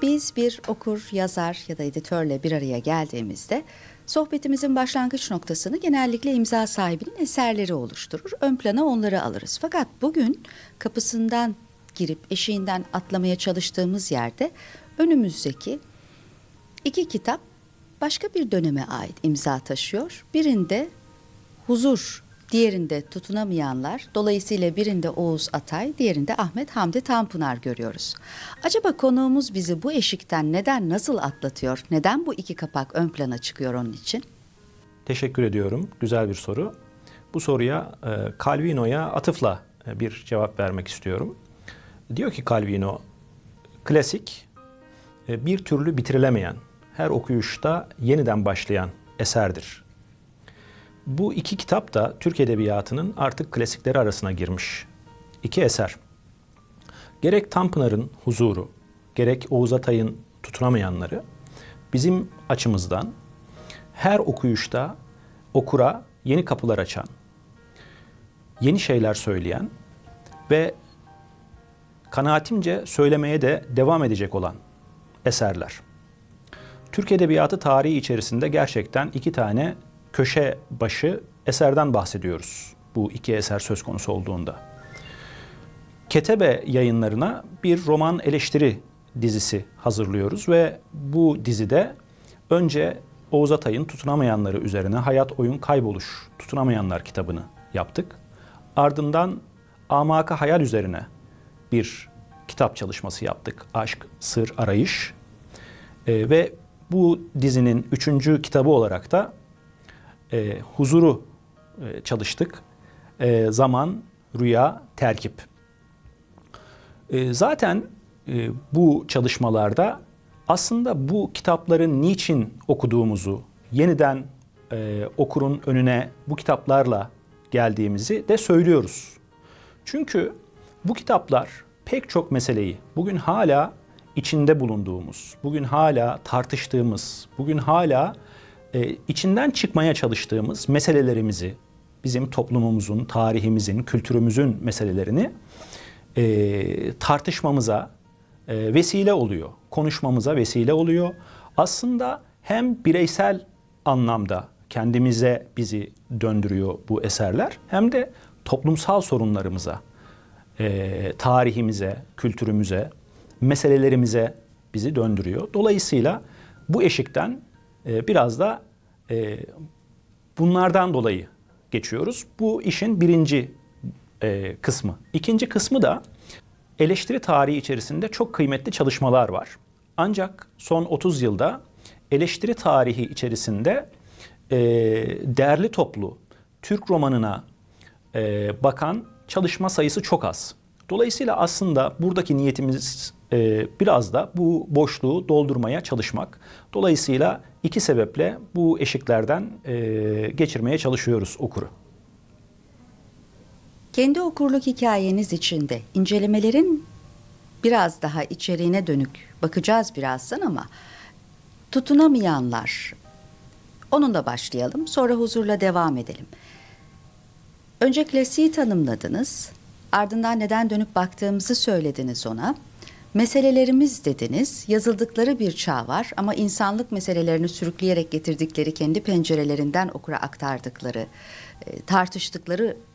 Biz bir okur, yazar ya da editörle bir araya geldiğimizde sohbetimizin başlangıç noktasını genellikle imza sahibinin eserleri oluşturur. Ön plana onları alırız. Fakat bugün kapısından girip eşiğinden atlamaya çalıştığımız yerde önümüzdeki iki kitap başka bir döneme ait imza taşıyor. Birinde Huzur, diğerinde Tutunamayanlar, dolayısıyla birinde Oğuz Atay, diğerinde Ahmet Hamdi Tanpınar görüyoruz. Acaba konuğumuz bizi bu eşikten neden, nasıl atlatıyor? Neden bu iki kapak ön plana çıkıyor onun için? Teşekkür ediyorum. Güzel bir soru. Bu soruya Calvino'ya atıfla bir cevap vermek istiyorum. Diyor ki Calvino, klasik bir türlü bitirilemeyen, her okuyuşta yeniden başlayan eserdir. Bu iki kitap da Türk Edebiyatı'nın artık klasikleri arasına girmiş iki eser. Gerek Tanpınar'ın Huzuru, gerek Oğuz Atay'ın Tutunamayanları bizim açımızdan her okuyuşta okura yeni kapılar açan, yeni şeyler söyleyen ve kanaatimce söylemeye de devam edecek olan eserler. Türk Edebiyatı tarihi içerisinde gerçekten iki tane köşe başı eserden bahsediyoruz bu iki eser söz konusu olduğunda. Ketebe Yayınlarına bir roman eleştiri dizisi hazırlıyoruz ve bu dizide önce Oğuz Atay'ın Tutunamayanları üzerine Hayat, Oyun, Kayboluş, Tutunamayanlar kitabını yaptık. Ardından Amaka Hayal üzerine bir kitap çalışması yaptık. Aşk, Sır, Arayış. Ve bu dizinin 3. kitabı olarak da Huzuru çalıştık. Zaman, Rüya, Terkip. Zaten bu çalışmalarda aslında bu kitapları niçin okuduğumuzu, yeniden okurun önüne bu kitaplarla geldiğimizi de söylüyoruz. Çünkü bu kitaplar pek çok meseleyi bugün hala içinde bulunduğumuz, bugün hala tartıştığımız, bugün hala içinden çıkmaya çalıştığımız meselelerimizi, bizim toplumumuzun, tarihimizin, kültürümüzün meselelerini tartışmamıza vesile oluyor, konuşmamıza vesile oluyor. Aslında hem bireysel anlamda kendimize bizi döndürüyor bu eserler, hem de toplumsal sorunlarımıza, tarihimize, kültürümüze, meselelerimize bizi döndürüyor. Dolayısıyla bu eşikten biraz da bunlardan dolayı geçiyoruz. Bu işin birinci kısmı. İkinci kısmı da eleştiri tarihi içerisinde çok kıymetli çalışmalar var. Ancak son 30 yılda eleştiri tarihi içerisinde değerli toplu Türk romanına bakan çalışma sayısı çok az. Dolayısıyla aslında buradaki niyetimiz biraz da bu boşluğu doldurmaya çalışmak. Dolayısıyla iki sebeple bu eşiklerden geçirmeye çalışıyoruz okuru. Kendi okurluk hikayeniz içinde incelemelerin biraz daha içeriğine dönük bakacağız birazdan ama Tutunamayanlar, onunla başlayalım, sonra Huzur'la devam edelim. Önce klasiği tanımladınız, ardından neden dönüp baktığımızı söylediniz ona. Meselelerimiz dediniz, yazıldıkları bir çağ var ama insanlık meselelerini sürükleyerek getirdikleri, kendi pencerelerinden okura aktardıkları, tartıştıkları